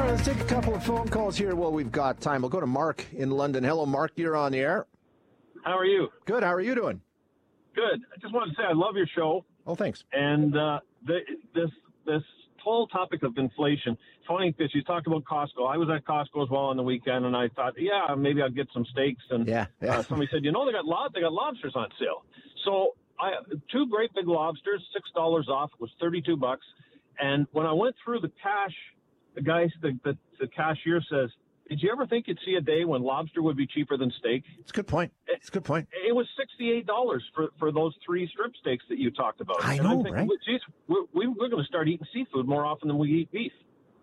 All right, let's take a couple of phone calls here while we've got time. We'll go to Mark in London. Hello, Mark. You're on the air. How are you? Good. How are you doing? Good. I just wanted to say I love your show. Oh, thanks. And this whole topic of inflation, it's funny because you talked about Costco. I was at Costco as well on the weekend, and I thought, yeah, maybe I'll get some steaks. And somebody said, they got lobsters on sale. So I 2 great big lobsters, $6 off. It was $32. And when I went through the cash, the cashier says, did you ever think you'd see a day when lobster would be cheaper than steak? It's a good point. It was $68 for those 3 strip steaks that you talked about. I know, right? Geez, we're going to start eating seafood more often than we eat beef.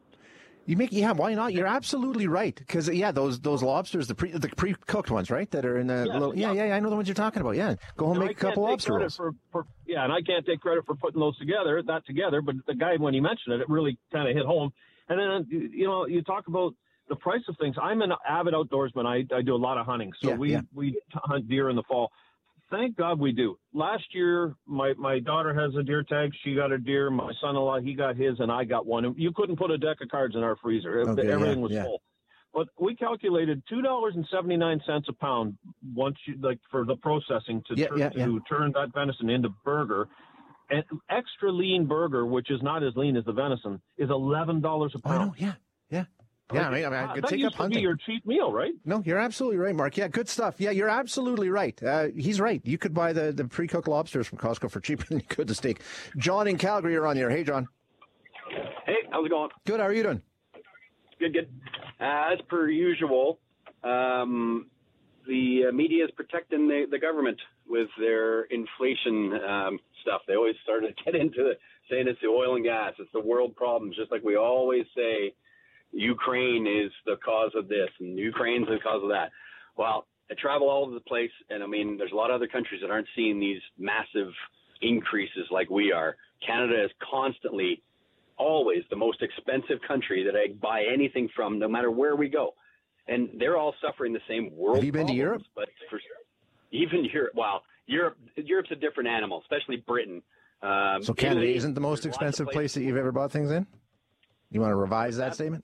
Why not? You're absolutely right. Because those lobsters, the pre-cooked ones, right? That are in the I know the ones you're talking about. Yeah, go home and make a couple lobster rolls. And I can't take credit for putting those together. But the guy, when he mentioned it really kind of hit home. And then you talk about the price of things. I'm an avid outdoorsman. I do a lot of hunting, so we hunt deer in the fall. Thank God we do. Last year, my daughter has a deer tag. She got a deer. My son-in-law, he got his, and I got one. You couldn't put a deck of cards in our freezer. Everything was full. But we calculated $2.79 a pound for the processing to turn that venison into burger. And extra lean burger, which is not as lean as the venison, is $11 a pound. I know, yeah. Yeah, I could take up hunting. That used to be your cheap meal, right? No, you're absolutely right, Mark. Yeah, good stuff. Yeah, you're absolutely right. He's right. You could buy the pre-cooked lobsters from Costco for cheaper than you could the steak. John in Calgary, you're on the air. Hey, John. Hey, how's it going? Good. How are you doing? Good. As per usual, the media is protecting the government with their inflation stuff. They always start to get into saying it's the oil and gas. It's the world problems, just like we always say. Ukraine is the cause of this, and Ukraine's the cause of that. Well, I travel all over the place, and there's a lot of other countries that aren't seeing these massive increases like we are. Canada is constantly, always the most expensive country that I buy anything from, no matter where we go. And they're all suffering the same world. Have you been problems, to Europe? But even Europe, Europe's a different animal, especially Britain. So Canada isn't the most expensive place that you've ever bought things in? You want to revise that statement?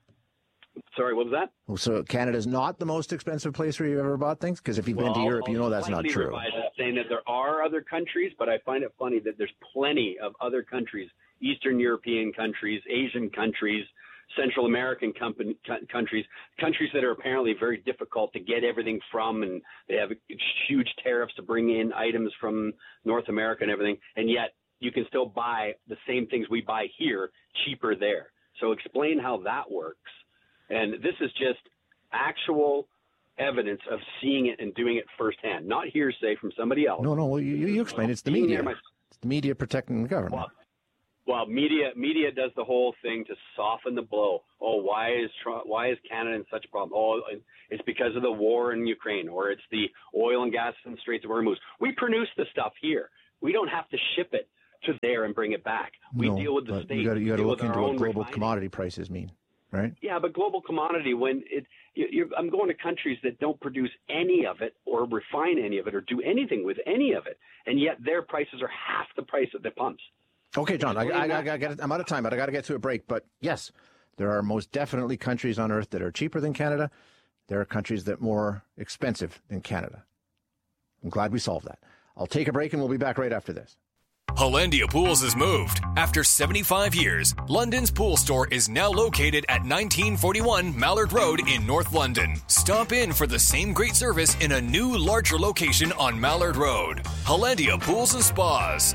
Sorry, what was that? So Canada's not the most expensive place where you've ever bought things? Because if you've been to Europe, you know that's not true. Saying that there are other countries, but I find it funny that there's plenty of other countries, Eastern European countries, Asian countries, Central American countries that are apparently very difficult to get everything from, and they have huge tariffs to bring in items from North America and everything, and yet you can still buy the same things we buy here cheaper there. So explain how that works. And this is just actual evidence of seeing it and doing it firsthand, not hearsay from somebody else. No. Well, you explain. It's the media. It's the media protecting the government. Well, media does the whole thing to soften the blow. Oh, why is Canada in such a problem? Oh, it's because of the war in Ukraine, or it's the oil and gas in the Straits of Hormuz. We produce the stuff here. We don't have to ship it to there and bring it back. We deal with the state. You got to look into what global commodity prices mean. Right. Yeah, but global commodity, when I'm going to countries that don't produce any of it or refine any of it or do anything with any of it, and yet their prices are half the price at the pumps. Okay, John, I'm out of time, but I got to get to a break. But yes, there are most definitely countries on Earth that are cheaper than Canada. There are countries that are more expensive than Canada. I'm glad we solved that. I'll take a break, and we'll be back right after this. Hollandia Pools has moved. After 75 years, London's pool store is now located at 1941 Mallard Road in North London. Stop in for the same great service in a new, larger location on Mallard Road. Hollandia Pools and Spas.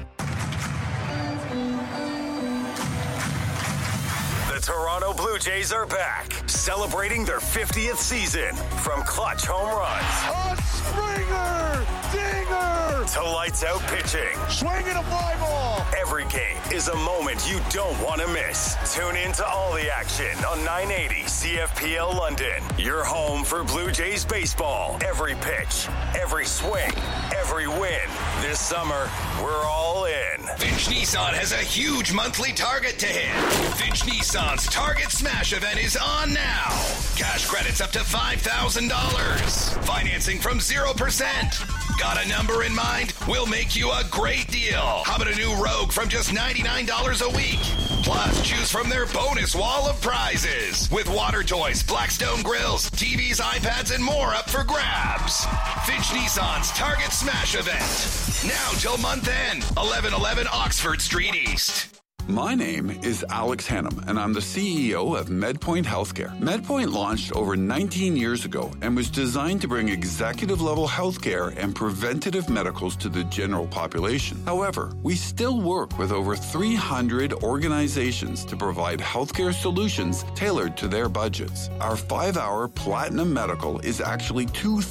The Toronto Blue Jays are back, celebrating their 50th season. From clutch home runs, a Springer dinger, to lights out pitching, swinging a fly ball. Every game is a moment you don't want to miss. Tune in to all the action on 980 CFPL London. Your home for Blue Jays baseball. Every pitch, every swing, every win. This summer, we're all in. Finch Nissan has a huge monthly target to hit. Finch Nissan's Target Smash event is on now. Cash credits up to $5,000. Financing from 0%. Got a number in mind? We'll make you a great deal. How about a new Rogue from just $99 a week? Plus, choose from their bonus wall of prizes with water toys, Blackstone grills, TVs, iPads, and more up for grabs. Finch Nissan's Target Smash event. Now till month end, 1111 Oxford Street East. My name is Alex Hannum, and I'm the CEO of MedPoint Healthcare. MedPoint launched over 19 years ago and was designed to bring executive-level healthcare and preventative medicals to the general population. However, we still work with over 300 organizations to provide healthcare solutions tailored to their budgets. Our 5-hour Platinum Medical is actually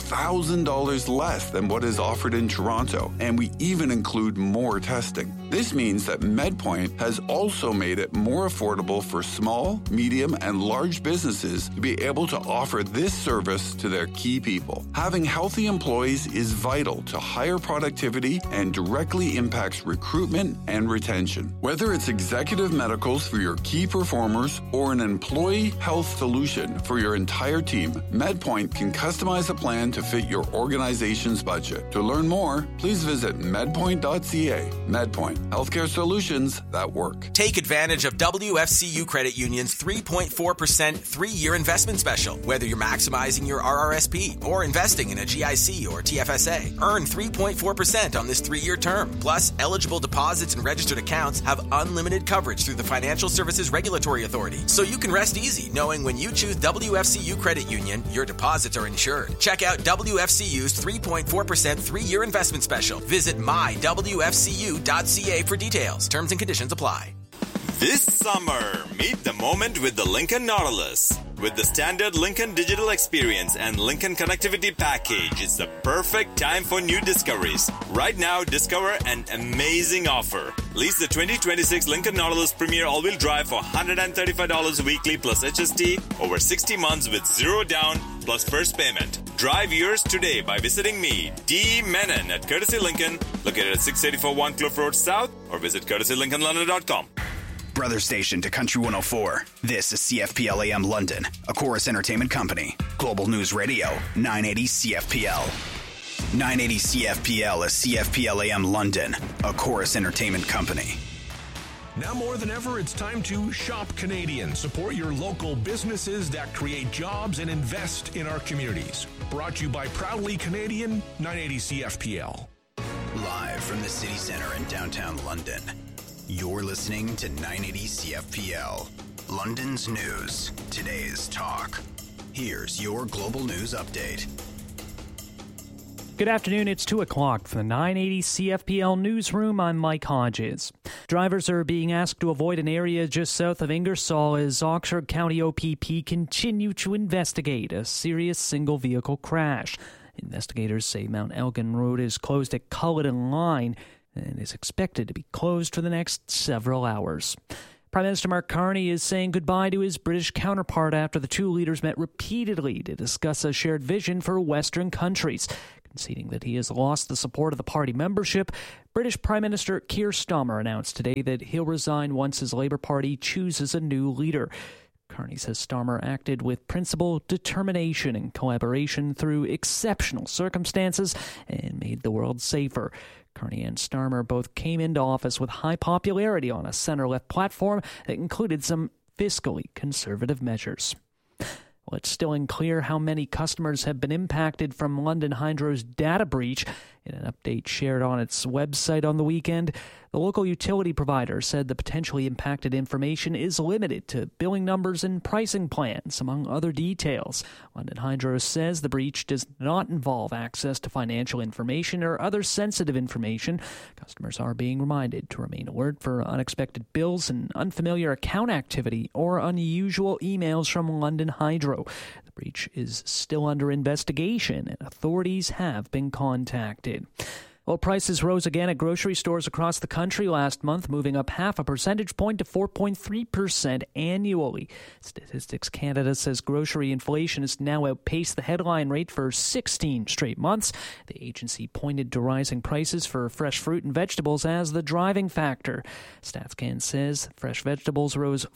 $2,000 less than what is offered in Toronto, and we even include more testing. This means that MedPoint has also made it more affordable for small, medium, and large businesses to be able to offer this service to their key people. Having healthy employees is vital to higher productivity and directly impacts recruitment and retention. Whether it's executive medicals for your key performers or an employee health solution for your entire team, MedPoint can customize a plan to fit your organization's budget. To learn more, please visit medpoint.ca. MedPoint, healthcare solutions that work. Take advantage of WFCU Credit Union's 3.4% 3-year investment special. Whether you're maximizing your RRSP or investing in a GIC or TFSA, earn 3.4% on this 3-year term. Plus, eligible deposits and registered accounts have unlimited coverage through the Financial Services Regulatory Authority. So you can rest easy knowing when you choose WFCU Credit Union, your deposits are insured. Check out WFCU's 3.4% 3-year investment special. Visit mywfcu.ca for details. Terms and conditions apply. This summer, meet the moment with the Lincoln Nautilus. With the standard Lincoln Digital Experience and Lincoln Connectivity Package, it's the perfect time for new discoveries. Right now, discover an amazing offer. Lease the 2026 Lincoln Nautilus Premier All-Wheel Drive for $135 weekly plus HST over 60 months with zero down plus first payment. Drive yours today by visiting me, D. Menon, at Courtesy Lincoln, located at 684 One Cliff Road South, or visit courtesylincolnlondon.com. Brother station to Country 104. This is CFPL AM London, a Chorus Entertainment Company. Global News Radio, 980 CFPL. 980 CFPL is CFPL AM London, a Chorus Entertainment Company. Now more than ever, it's time to shop Canadian. Support your local businesses that create jobs and invest in our communities. Brought to you by Proudly Canadian, 980 CFPL. Live from the city centre in downtown London. You're listening to 980 CFPL, London's news, today's talk. Here's your global news update. Good afternoon, it's 2 o'clock from the 980 CFPL newsroom. I'm Mike Hodges. Drivers are being asked to avoid an area just south of Ingersoll as Oxford County OPP continue to investigate a serious single-vehicle crash. Investigators say Mount Elgin Road is closed at Culloden Line and is expected to be closed for the next several hours. Prime Minister Mark Carney is saying goodbye to his British counterpart after the two leaders met repeatedly to discuss a shared vision for Western countries. Conceding that he has lost the support of the party membership, British Prime Minister Keir Starmer announced today that he'll resign once his Labour Party chooses a new leader. Carney says Starmer acted with principle, determination, and collaboration through exceptional circumstances and made the world safer. Carney and Starmer both came into office with high popularity on a centre-left platform that included some fiscally conservative measures. Well, it's still unclear how many customers have been impacted from London Hydro's data breach. In an update shared on its website on the weekend, the local utility provider said the potentially impacted information is limited to billing numbers and pricing plans, among other details. London Hydro says the breach does not involve access to financial information or other sensitive information. Customers are being reminded to remain alert for unexpected bills and unfamiliar account activity or unusual emails from London Hydro. The breach is still under investigation and authorities have been contacted. Well, prices rose again at grocery stores across the country last month, moving up half a percentage point to 4.3% annually. Statistics Canada says grocery inflation has now outpaced the headline rate for 16 straight months. The agency pointed to rising prices for fresh fruit and vegetables as the driving factor. StatsCan says fresh vegetables rose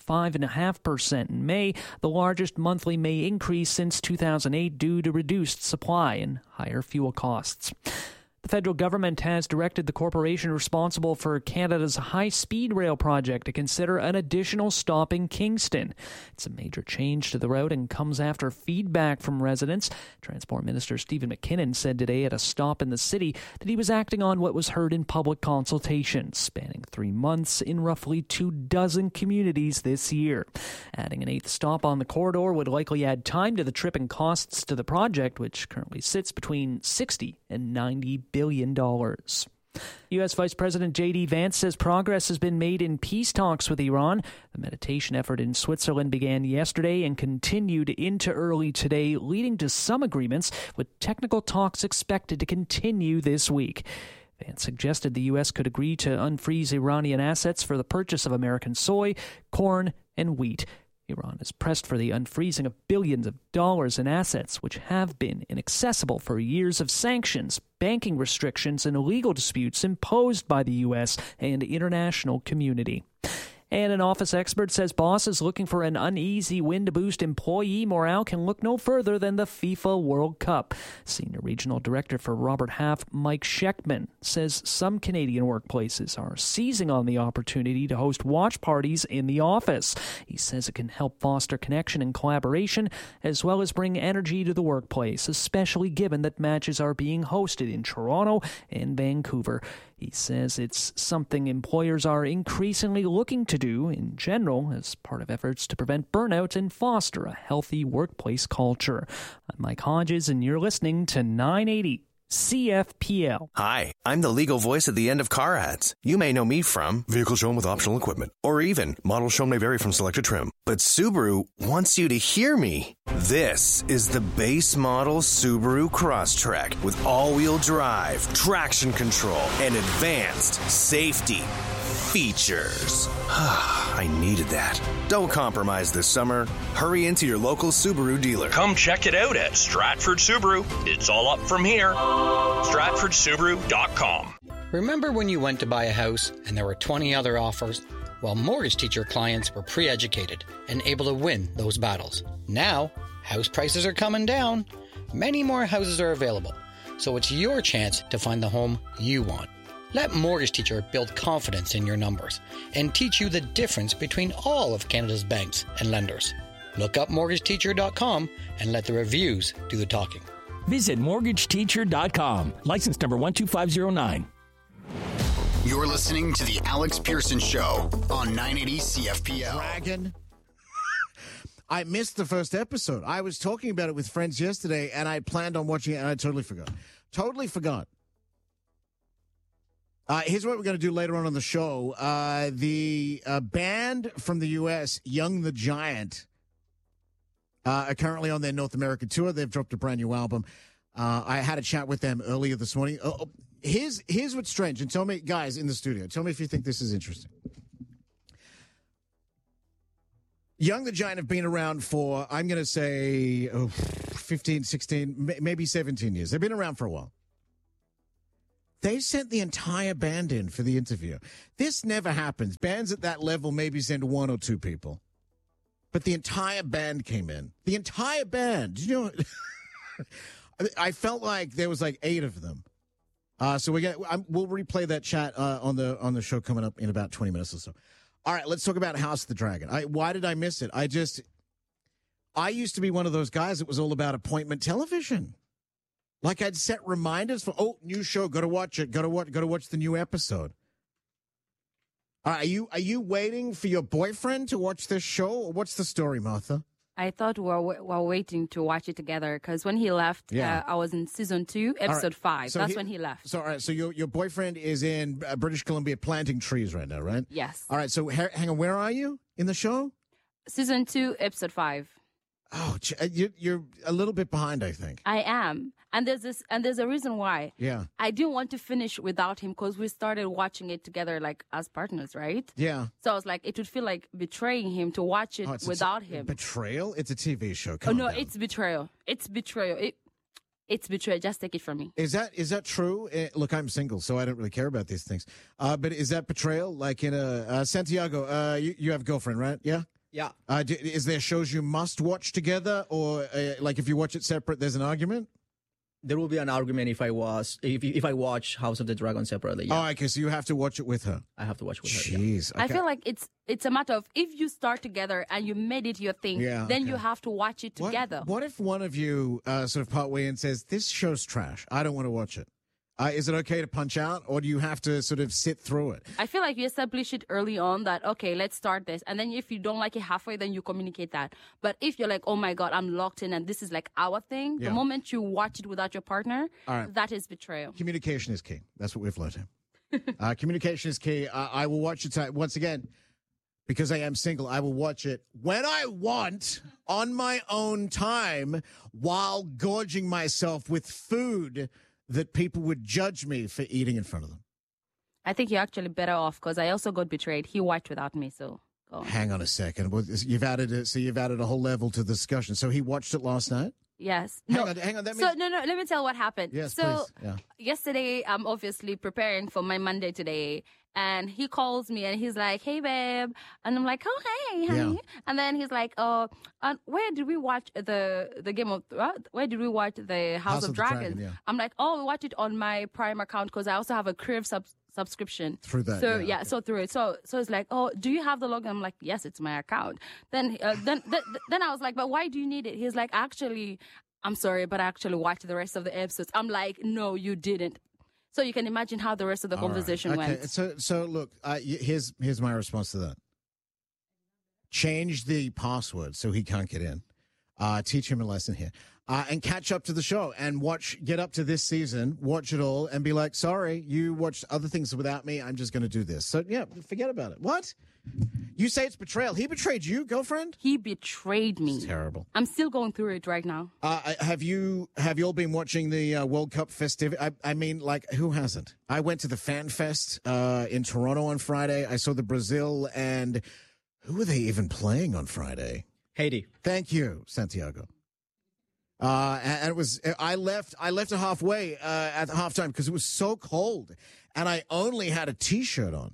5.5% in May, the largest monthly May increase since 2008 due to reduced supply and higher fuel costs. The federal government has directed the corporation responsible for Canada's high-speed rail project to consider an additional stop in Kingston. It's a major change to the route and comes after feedback from residents. Transport Minister Stephen McKinnon said today at a stop in the city that he was acting on what was heard in public consultations, spanning 3 months in roughly 24 communities this year. Adding an 8th stop on the corridor would likely add time to the trip and costs to the project, which currently sits between $60 and $90 billion. U.S. Vice President J.D. Vance says progress has been made in peace talks with Iran. The mediation effort in Switzerland began yesterday and continued into early today, leading to some agreements, with technical talks expected to continue this week. Vance suggested the U.S. could agree to unfreeze Iranian assets for the purchase of American soy, corn, and wheat. Iran has pressed for the unfreezing of billions of dollars in assets, which have been inaccessible for years of sanctions, banking restrictions, and legal disputes imposed by the U.S. and international community. And an office expert says bosses looking for an uneasy win to boost employee morale can look no further than the FIFA World Cup. Senior Regional Director for Robert Half, Mike Schechtman, says some Canadian workplaces are seizing on the opportunity to host watch parties in the office. He says it can help foster connection and collaboration, as well as bring energy to the workplace, especially given that matches are being hosted in Toronto and Vancouver. He says it's something employers are increasingly looking to do in general as part of efforts to prevent burnout and foster a healthy workplace culture. I'm Mike Hodges, and you're listening to 980 CFPL. Hi, I'm the legal voice at the end of car ads. You may know me from vehicle shown with optional equipment, or even model shown may vary from selected trim. But Subaru wants you to hear me. This is the base model Subaru Crosstrek with all-wheel drive, traction control, and advanced safety features. I needed that. Don't compromise this summer. Hurry into your local Subaru dealer. Come check it out at Stratford Subaru. It's all up from here. StratfordSubaru.com. Remember when you went to buy a house and there were 20 other offers? Well, Mortgage Teacher clients were pre-educated and able to win those battles. Now, house prices are coming down. Many more houses are available, so it's your chance to find the home you want. Let Mortgage Teacher build confidence in your numbers and teach you the difference between all of Canada's banks and lenders. Look up MortgageTeacher.com and let the reviews do the talking. Visit MortgageTeacher.com. License number 12509. You're listening to The Alex Pearson Show on 980 CFPL. Dragon. I missed the first episode. I was talking about it with friends yesterday, and I planned on watching it, and I totally forgot. Here's what we're going to do later on the show. The band from the U.S., Young the Giant, are currently on their North American tour. They've dropped a brand new album. I had a chat with them earlier this morning. Here's what's strange. And tell me, guys in the studio, tell me if you think this is interesting. Young the Giant have been around for, I'm going to say, 15, 16, maybe 17 years. They've been around for a while. They sent the entire band in for the interview. This never happens. Bands at that level maybe send 1 or 2 people. But the entire band came in. The entire band. You know, I felt like there was like 8 of them. So we'll replay that chat on the show coming up in about 20 minutes or so. All right, let's talk about House of the Dragon. Why did I miss it? I used to be one of those guys that was all about appointment television. Like I'd set reminders for, new show, go to watch it, go to watch the new episode. Are you waiting for your boyfriend to watch this show, or what's the story, Martha? I thought we were waiting to watch it together because when he left, I was in season 2, episode 5. So when he left. So all right, so your boyfriend is in British Columbia planting trees right now, right? Yes. All right, so hang on, where are you in the show? Season 2, episode 5. Oh, you're a little bit behind, I think. I am. And there's a reason why. Yeah. I didn't want to finish without him because we started watching it together like as partners, right? Yeah. So I was like, it would feel like betraying him to watch it without him. Betrayal? It's a TV show. Come on. It's betrayal. It's betrayal. It's betrayal. Just take it from me. Is that true? Look, I'm single, so I don't really care about these things. But is that betrayal? Like in Santiago, you have a girlfriend, right? Yeah? Yeah. Is there shows you must watch together, or like if you watch it separate, there's an argument? there will be an argument if I watch House of the Dragon separately. Yeah. Oh, okay, so you have to watch it with her. I have to watch it with her. Jeez. I feel like it's a matter of if you start together and you made it your thing, then you have to watch it together. What if one of you sort of part way in says, this show's trash, I don't want to watch it? Is it okay to punch out, or do you have to sort of sit through it? I feel like you establish it early on that, okay, let's start this. And then if you don't like it halfway, then you communicate that. But if you're like, oh my God, I'm locked in and this is like our thing, the moment you watch it without your partner, that is betrayal. Communication is key. That's what we've learned here. Communication is key. I will watch it once again. Because I am single, I will watch it when I want, on my own time, while gorging myself with food that people would judge me for eating in front of them. I think you're actually better off because I also got betrayed. He watched without me, so go on. Hang on a second. You've added a whole level to the discussion. So he watched it last night? Yes. Hang on. That means... So, no, let me tell what happened. Yes, so, please. Yeah. Yesterday, I'm obviously preparing for my Monday today. And he calls me and he's like, hey, babe. And I'm like, oh, hey, honey. Yeah. And then he's like, where did we watch where did we watch the House of Dragons? Dragon, yeah. I'm like, we watched it on my Prime account because I also have a Crave subscription. Through that. So, so through it. So it's like, do you have the login? I'm like, yes, it's my account. Then I was like, but why do you need it? He's like, actually, I'm sorry, but I actually watched the rest of the episodes. I'm like, no, you didn't. So you can imagine how the rest of the conversation went. So look, here's my response to that. Change the password so he can't get in. Teach him a lesson here. And catch up to the show and get up to this season, watch it all, and be like, sorry, you watched other things without me. I'm just going to do this. So, yeah, forget about it. What? You say it's betrayal. He betrayed you, girlfriend? He betrayed me. It's terrible. I'm still going through it right now. Have you all been watching the World Cup festivity? I mean, like, who hasn't? I went to the Fan Fest in Toronto on Friday. I saw the Brazil and who were they even playing on Friday? Haiti. Thank you, Santiago. And it was I left halfway at the halftime because it was so cold, and I only had a T-shirt on.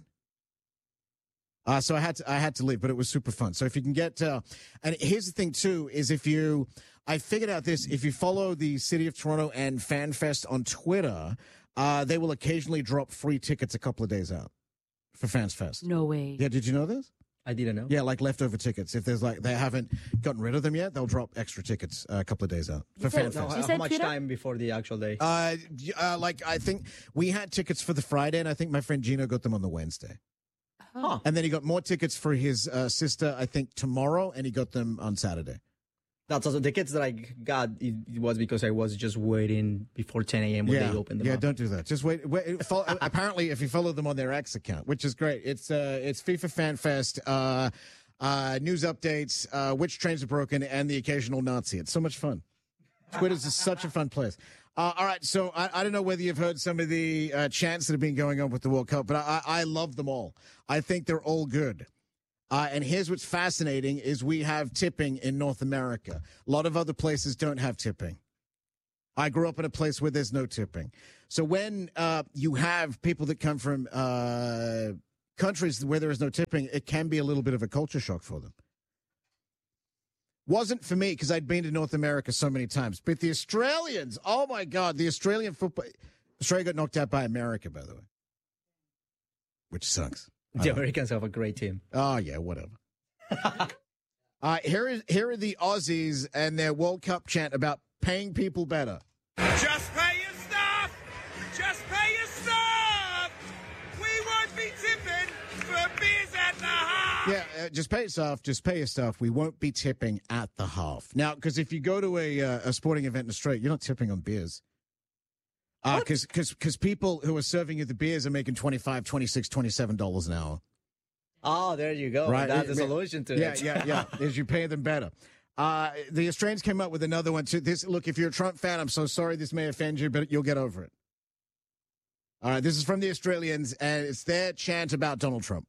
So I had to leave, but it was super fun. So if you can get, and here's the thing too, is I figured out this, if you follow the City of Toronto and FanFest on Twitter, they will occasionally drop free tickets a couple of days out for FanFest. No way. Yeah, did you know this? I didn't know. Yeah, like leftover tickets. If there's they haven't gotten rid of them yet, they'll drop extra tickets a couple of days out for FanFest. No, how much time before the actual day? I think we had tickets for the Friday, and I think my friend Gino got them on the Wednesday. Huh. And then he got more tickets for his sister, I think, tomorrow, and he got them on Saturday. That's also the tickets that I got. It was because I was just waiting before 10 a.m. when they opened them up. Don't do that. Just wait. Apparently, if you follow them on their X account, which is great, it's FIFA Fan Fest, news updates, which trains are broken, and the occasional Nazi. It's so much fun. Twitter's is such a fun place. All right, so I don't know whether you've heard some of the chants that have been going on with the World Cup, but I love them all. I think they're all good. And here's what's fascinating is we have tipping in North America. A lot of other places don't have tipping. I grew up in a place where there's no tipping. So when you have people that come from countries where there is no tipping, it can be a little bit of a culture shock for them. Wasn't for me because I'd been to North America so many times. But the Australians, oh, my God, the Australian football. Australia got knocked out by America, by the way, which sucks. The Americans have a great team. Oh, yeah, whatever. Here are the Aussies and their World Cup chant about paying people better. Just pay your stuff! Just pay your stuff! We won't be tipping for beers at the half! Yeah, just pay yourself. Just pay your stuff. We won't be tipping at the half. Now, because if you go to a sporting event in Australia, you're not tipping on beers. Because people who are serving you the beers are making $25, $26, $27 an hour. Oh, there you go. Right? That's the solution to it. Yeah. Is you pay them better. The Australians came up with another one too. Look, if you're a Trump fan, I'm so sorry this may offend you, but you'll get over it. All right, this is from the Australians, and it's their chant about Donald Trump.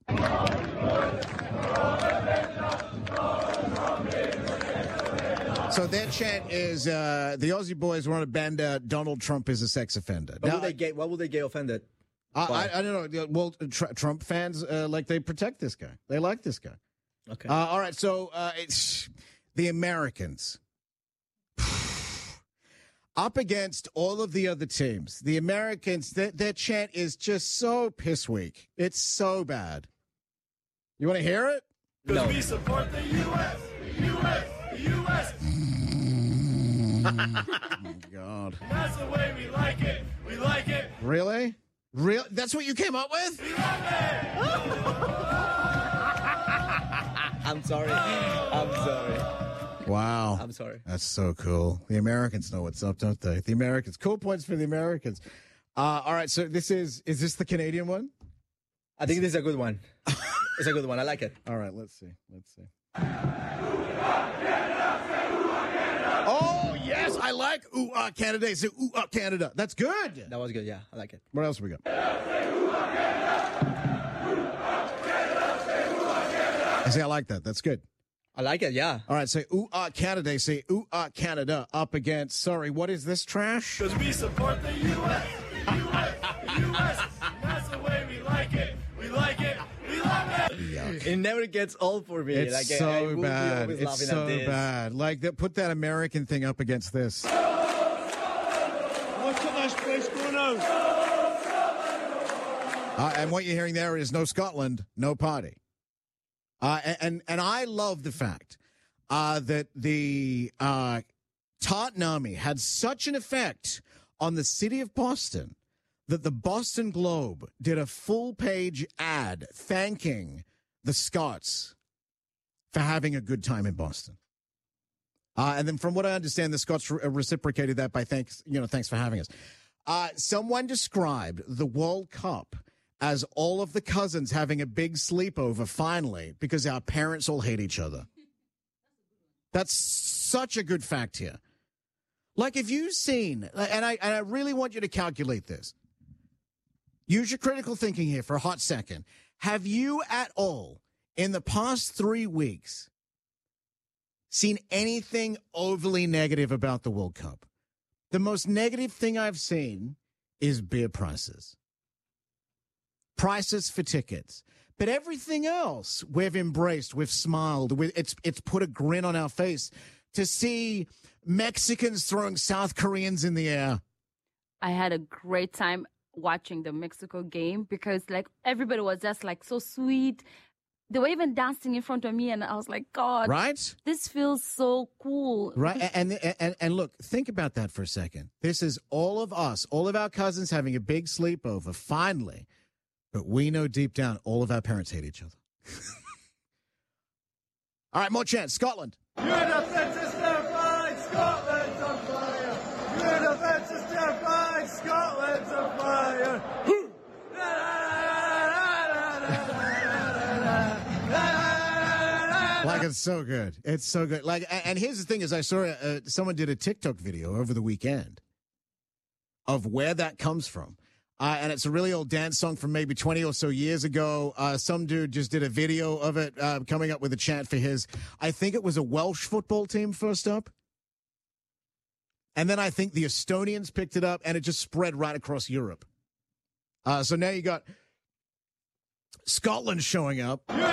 So their chant is the Aussie boys want to ban Donald Trump is a sex offender. Why will they get offended? I don't know. Well, Trump fans they protect this guy. They like this guy. Okay. All right. So it's the Americans. up against all of the other teams. The Americans, their chant is just so piss weak. It's so bad. You want to hear it? Because we support the U.S. The U.S. Oh, God. That's the way we like it. We like it. Really? Really? That's what you came up with? We love it. I'm sorry. Wow. I'm sorry. That's so cool. The Americans know what's up, don't they? The Americans. Cool points for the Americans. All right, so is this the Canadian one? I think this is a good one. It's a good one. I like it. All right, let's see. Oh, yes, I like Ooh Ah Canada. Say Ooh Ah Canada. That's good. That was good, yeah. I like it. What else we got? I say I like that. That's good. I like it, yeah. All right, say Ooh Ah Canada. Say Ooh Ah Canada up against, sorry, what is this trash? Because we support the U.S. The U.S. That's the way we like it. We like it. We love it. Yuck. It never gets old for me. It's like, so I will bad. Be always It's laughing so at this. bad. Like, put that American thing up against this. What's the nice place going on? And what you're hearing there is no Scotland, no party. And I love the fact that the Tartan Army had such an effect on the city of Boston that the Boston Globe did a full-page ad thanking the Scots for having a good time in Boston. And then from what I understand, the Scots reciprocated that by thanks for having us. Someone described the World Cup as all of the cousins having a big sleepover finally because our parents all hate each other. That's such a good fact here. Like, if you've seen, and I really want you to calculate this. Use your critical thinking here for a hot second. Have you at all, in the past 3 weeks, seen anything overly negative about the World Cup? The most negative thing I've seen is beer prices. Prices for tickets. But everything else we've embraced, we've smiled, it's put a grin on our face to see Mexicans throwing South Koreans in the air. I had a great time watching the Mexico game because like everybody was just like so sweet. They were even dancing in front of me and I was like, God, right? This feels so cool. Right. And look, think about that for a second. This is all of us, all of our cousins having a big sleepover finally. But we know deep down all of our parents hate each other. All right, more chance. Scotland. Your defense is terrified. Scotland's on fire. Your defense is terrified. Scotland's on fire. Like, it's so good. It's so good. Like, and here's the thing: is I saw someone did a TikTok video over the weekend of where that comes from. And it's a really old dance song from maybe 20 or so years ago. Some dude just did a video of it, coming up with a chant for his, I think it was a Welsh football team first up. And then I think the Estonians picked it up and it just spread right across Europe. So now you got Scotland showing up. Your